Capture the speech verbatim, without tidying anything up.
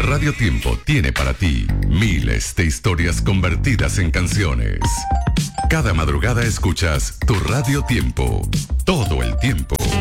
Radio Tiempo tiene para ti miles de historias convertidas en canciones. Cada madrugada escuchas tu Radio Tiempo, todo el tiempo.